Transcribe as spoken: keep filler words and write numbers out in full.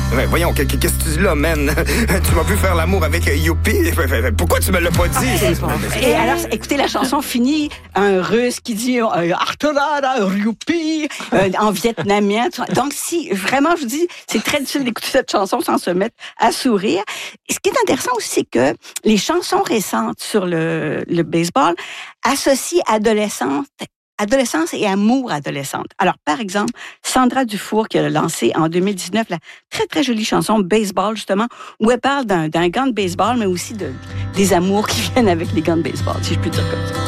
Mais voyons, qu'est-ce que tu dis là, man? Tu m'as vu faire l'amour avec Youpi? Pourquoi tu me l'as pas dit? Et alors, écoutez, la chanson finit, un Russe qui dit euh, Artorada, Youpi, euh, en vietnamien. Donc, si, vraiment, je vous dis, c'est très difficile d'écouter cette chanson sans se mettre à sourire. Et ce qui est intéressant aussi, c'est que les chansons récentes sur le, le baseball associent adolescentes adolescence et amour adolescente. Alors, par exemple, Sandra Dufour qui a lancé en deux mille dix-neuf la très, très jolie chanson Baseball, justement, où elle parle d'un, d'un gant de baseball, mais aussi de, des amours qui viennent avec les gants de baseball, si je puis dire comme ça.